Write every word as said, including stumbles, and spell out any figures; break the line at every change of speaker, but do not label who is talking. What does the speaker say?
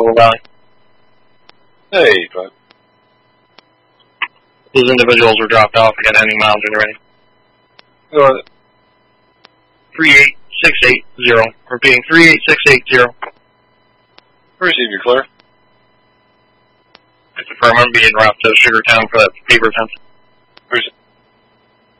Valley.
Hey, bud.
Those individuals were dropped off again, any miles when you're ready.
Go on.
three eight six eight zero. Repeating, three eight six eight zero.
Receive you, Claire.
It's a firm. I'm being dropped to Sugartown for that paper fence.